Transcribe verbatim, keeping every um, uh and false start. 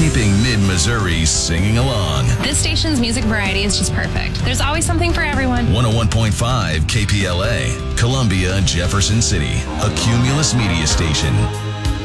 keeping mid-Missouri singing along. This station's music variety is just perfect. There's always something for everyone. one oh one point five K P L A, Columbia, Jefferson City, a Cumulus Media station.